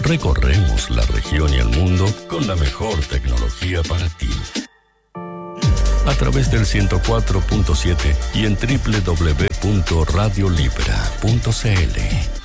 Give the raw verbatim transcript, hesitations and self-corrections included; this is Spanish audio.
Recorremos la región y el mundo con la mejor tecnología para ti. A través del ciento cuatro punto siete y en doble u doble u doble u punto radio libera punto c l.